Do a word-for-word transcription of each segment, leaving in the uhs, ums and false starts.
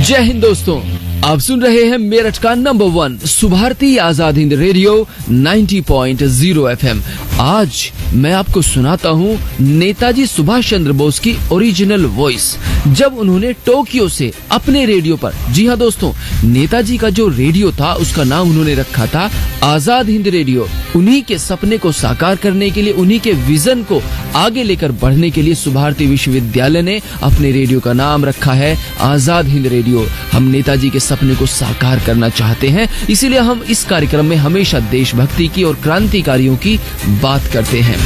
जय हिंद दोस्तों, आप सुन रहे हैं मेरठ का number one Subharti Azad Hind radio नब्बे पॉइंट ज़ीरो एफएम। आज मैं आपको सुनाता हूँ नेताजी सुभाष चंद्र बोस की ओरिजिनल वॉइस, जब उन्होंने टोक्यो से अपने रेडियो पर, जी हाँ दोस्तों, नेताजी का जो रेडियो था उसका नाम उन्होंने रखा था आजाद हिंद रेडियो। उन्हीं के सपने को साकार करने के लिए, उन्हीं के विजन को आगे लेकर बढ़ने के लिए सुभारती विश्वविद्यालय ने अपने रेडियो का नाम रखा है आजाद हिंद रेडियो। हम नेताजी के सपने को साकार करना चाहते हैं, इसीलिए हम इस कार्यक्रम में हमेशा देशभक्ति की और क्रांतिकारियों की बात करते हैं।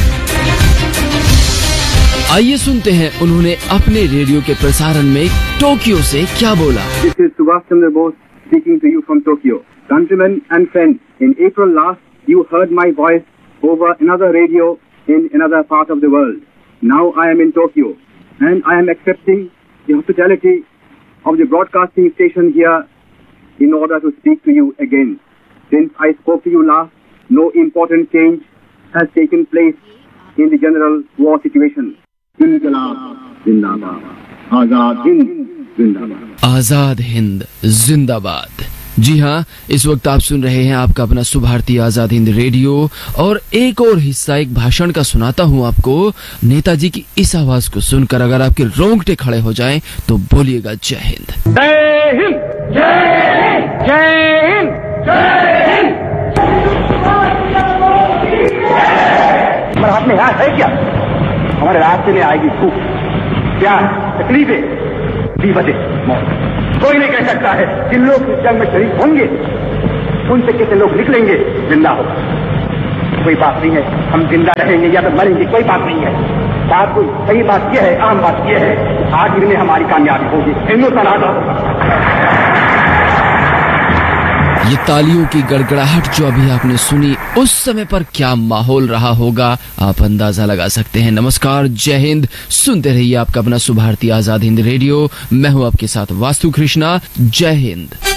आइए सुनते हैं उन्होंने अपने रेडियो के प्रसारण में टोक्यो से क्या बोला। This is Subhash Chandra Bose speaking to you from Tokyo. Countrymen and friends, in April last you heard my voice over another radio in another part of the world. Now I am in Tokyo and I am accepting the hospitality of the broadcasting station here in order to speak to you again. Since I spoke to you last, no important change has taken place in the general war situation. Inqilab Zindabad. Azad Hind Zindabad. Azad Hind जिंदाबाद। जी हाँ, इस वक्त आप सुन रहे हैं आपका अपना Subharti Azad Hind radio, और एक और हिस्सा एक भाषण का सुनाता हूँ आपको। नेताजी की इस आवाज को सुनकर अगर आपके रोंगटे खड़े हो जाएं तो बोलिएगा जय हिंद। जय हिंद, जय हिंद, जय हिंद, जय हिंद। हमारे हाथ में राज है क्या? हमारे रास्ते में आएगी भूख, प्यास, तकलीफें, विपदें, मौत। कोई नहीं कह सकता है जिन लोग इस जंग में शरीक होंगे उनसे कितने लोग निकलेंगे जिंदा हो। कोई बात नहीं है हम जिंदा रहेंगे या तो मरेंगे, कोई बात नहीं है। बात कोई सही बात यह है, आम बात यह है, आखिर में हमारी कामयाबी होगी। हिंदुस्तान आजाद होगा। ये तालियों की गड़गड़ाहट जो अभी आपने सुनी, उस समय पर क्या माहौल रहा होगा आप अंदाजा लगा सकते हैं। नमस्कार, जय हिंद। सुनते रहिए आपका अपना सुभारती आजाद हिंद रेडियो। मैं हूं आपके साथ वास्तु कृष्णा। जय हिंद।